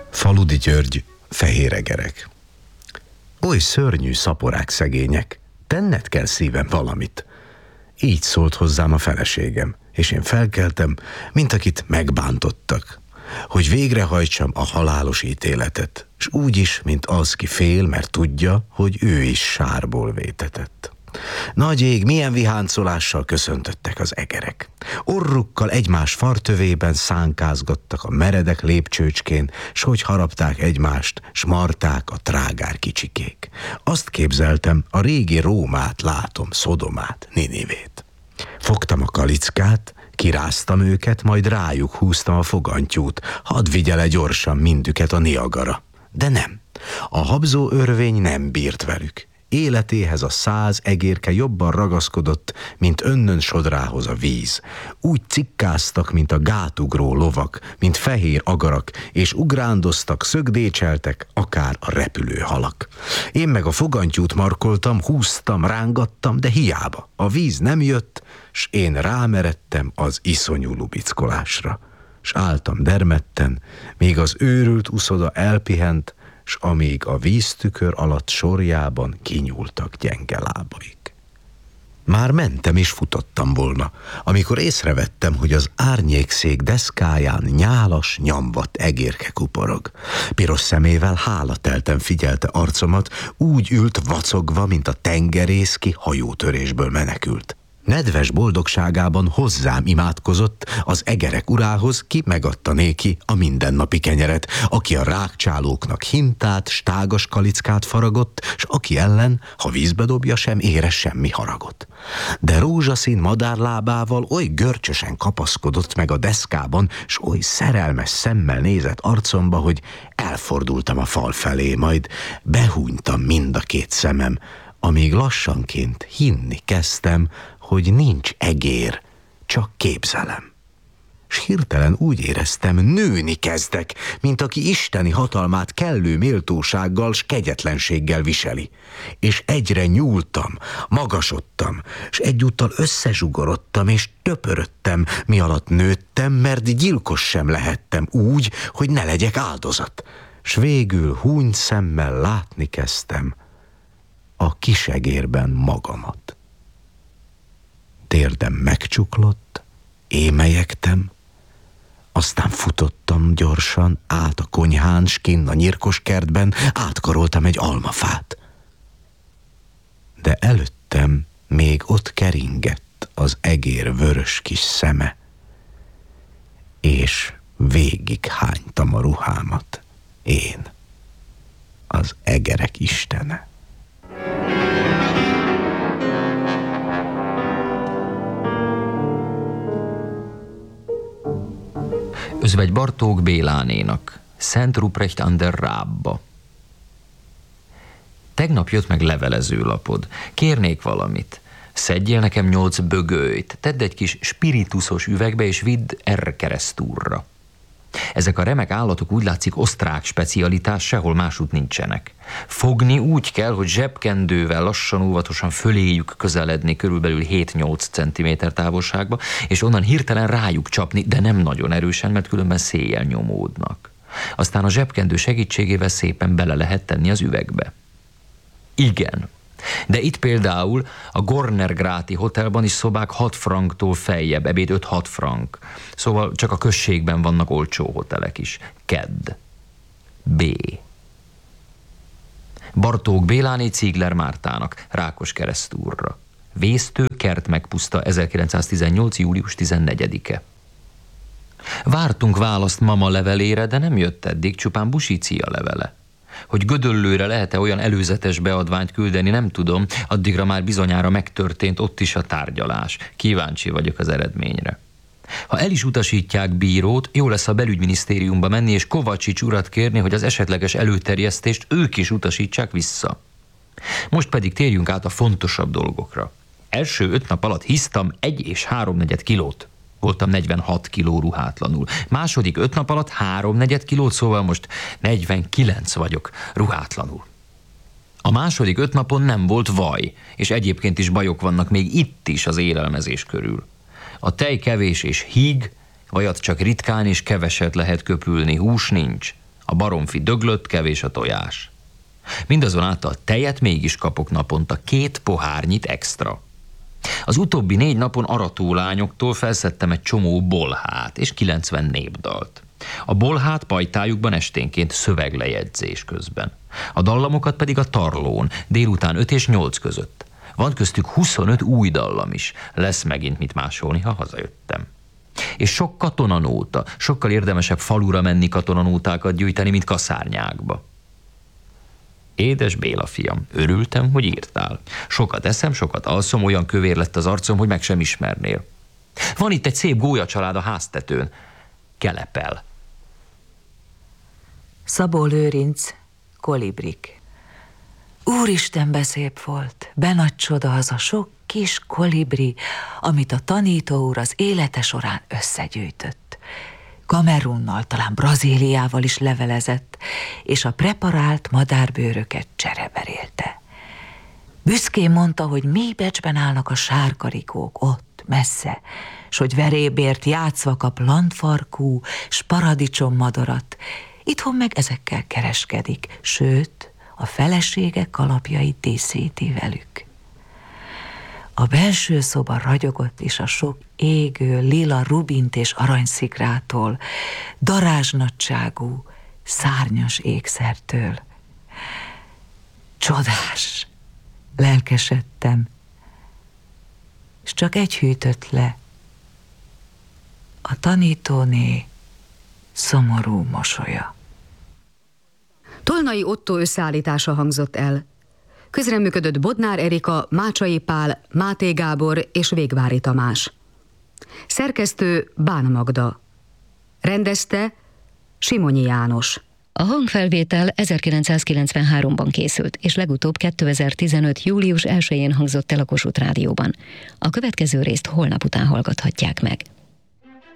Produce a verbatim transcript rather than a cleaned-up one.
Faludi György, fehéregerek. Oly szörnyű szaporák szegények, tenned kell szívem valamit. Így szólt hozzám a feleségem, és én felkeltem, mint akit megbántottak, hogy végrehajtsam a halálos ítéletet, s úgy is, mint az, ki fél, mert tudja, hogy ő is sárból vétetett. Nagy ég, milyen viháncolással köszöntöttek az egerek. Orrukkal egymás fartövében szánkázgattak a meredek lépcsőcskén, s hogy harapták egymást, s marták a trágár kicsikék. Azt képzeltem, a régi Rómát látom, Szodomát, Ninivét. Fogtam a kalickát, kiráztam őket, majd rájuk húztam a fogantyút, hadd vigye le gyorsan mindüket a Niagara. De nem, a habzó örvény nem bírt velük. Életéhez a száz egérke jobban ragaszkodott, mint önnön sodrához a víz. Úgy cikkáztak, mint a gátugró lovak, mint fehér agarak, és ugrándoztak, szögdécseltek, akár a repülő halak. Én meg a fogantyút markoltam, húztam, rángattam, de hiába. A víz nem jött, s én rámeredtem az iszonyú lubickolásra. S álltam dermedten, míg az őrült uszoda elpihent, s amíg a víztükör alatt sorjában kinyúltak gyenge lábaik. Már mentem és futottam volna, amikor észrevettem, hogy az árnyékszék deszkáján nyálas, nyamvadt egérke kuporog. Piros szemével hálatelten figyelte arcomat, úgy ült vacogva, mint a tengerész, ki hajótörésből menekült. Nedves boldogságában hozzám imádkozott, az egerek urához, ki megadta néki a mindennapi kenyeret, aki a rákcsálóknak hintát, stágas kalickát faragott, s aki ellen, ha vízbe dobja, sem ére semmi haragot. De rózsaszín madárlábával oly görcsösen kapaszkodott meg a deszkában, s oly szerelmes szemmel nézett arcomba, hogy elfordultam a fal felé, majd behúnytam mind a két szemem, amíg lassanként hinni kezdtem, hogy nincs egér, csak képzelem. S hirtelen úgy éreztem, nőni kezdek, mint aki isteni hatalmát kellő méltósággal s kegyetlenséggel viseli. És egyre nyúltam, magasodtam, s egyúttal összezsugorodtam és töpörödtem, mi alatt nőttem, mert gyilkos sem lehettem úgy, hogy ne legyek áldozat. S végül húny szemmel látni kezdtem a kisegérben magamat. Térdem megcsuklott, émelyegtem, aztán futottam gyorsan át a konyhán, s kinn a nyírkos kertben átkaroltam egy almafát. De előttem még ott keringett az egér vörös kis szeme, és végig hánytam a ruhámat, én, az egerek istene. Özvegy Bartók Bélánénak, Szent Ruprecht an der Rábba. Tegnap jött meg levelezőlapod. Kérnék valamit. Szedjél nekem nyolc bögölyt, tedd egy kis spirituszos üvegbe, és vidd R keresztúrra. Ezek a remek állatok úgy látszik osztrák specialitás, sehol másút nincsenek. Fogni úgy kell, hogy zsebkendővel lassan, óvatosan föléjük közeledni körülbelül hét-nyolc centiméter távolságba, és onnan hirtelen rájuk csapni, de nem nagyon erősen, mert különben széjjel nyomódnak. Aztán a zsebkendő segítségével szépen bele lehet tenni az üvegbe. Igen. De itt például a Gornergráti hotelban is szobák hat franktól feljebb, ebéd öt-hat frank. Szóval csak a községben vannak olcsó hotelek is. Kedd. B. Bartók Béláné Ziegler Mártának, Rákoskeresztúrra. Vésztő, kert megpuszta, ezerkilencszáztizennyolc. július tizennegyedike. Vártunk választ mama levelére, de nem jött eddig, csupán Busícia levele. Hogy Gödöllőre lehet-e olyan előzetes beadványt küldeni, nem tudom, addigra már bizonyára megtörtént ott is a tárgyalás. Kíváncsi vagyok az eredményre. Ha el is utasítják bírót, jó lesz a belügyminisztériumba menni és Kovacsics urat kérni, hogy az esetleges előterjesztést ők is utasítsák vissza. Most pedig térjünk át a fontosabb dolgokra. Első öt nap alatt hisztam egy és háromnegyed kilót. Voltam negyvenhat kiló ruhátlanul. Második öt nap alatt háromnegyed kilót, szóval most negyvenkilenc vagyok ruhátlanul. A második öt napon nem volt vaj, és egyébként is bajok vannak még itt is az élelmezés körül. A tej kevés és híg, vajat csak ritkán és keveset lehet köpülni, hús nincs. A baromfi döglött, kevés a tojás. Mindazonáltal tejet mégis kapok naponta, két pohárnyit extra. Az utóbbi négy napon aratólányoktól felszedtem egy csomó bolhát és kilencven népdalt. A bolhát pajtájukban esténként szöveglejegyzés közben. A dallamokat pedig a tarlón, délután öt és nyolc között. Van köztük huszonöt új dallam is. Lesz megint mit másolni, ha hazajöttem. És sok katonanóta, sokkal érdemesebb falura menni katonanótákat gyűjteni, mint kaszárnyákba. Édes Béla fiam, örültem, hogy írtál. Sokat eszem, sokat alszom, olyan kövér lett az arcom, hogy meg sem ismernél. Van itt egy szép gólyacsalád a háztetőn. Kelepel. Szabó Lőrinc, Kolibrik. Úristen, de szép volt, be nagy csoda az a sok kis kolibri, amit a tanító úr az élete során összegyűjtött. Kamerunnal, talán Brazíliával is levelezett, és a preparált madárbőröket csereberélte. Büszkén mondta, hogy mély becsben állnak a sárkarikók ott, messze, s hogy verébért játszva kap landfarkú, s paradicsommadarat, itthon meg ezekkel kereskedik, sőt, a felesége kalapjait díszíti velük. A belső szoba ragyogott is a sok égő, lila rubint és aranyszikrától, darázsnagyságú, szárnyas ékszertől. Csodás! Lelkesedtem, és csak egy hűtött le. A tanítóné szomorú mosolya. Tolnai Ottó összeállítása hangzott el. Közreműködött Bodnár Erika, Mácsai Pál, Máté Gábor és Végvári Tamás. Szerkesztő Bán Magda. Rendezte Simonyi János. A hangfelvétel ezerkilencszázkilencvenháromban készült, és legutóbb kétezer-tizenöt. július elsején hangzott el a Kossuth Rádióban. A következő részt holnap után hallgathatják meg.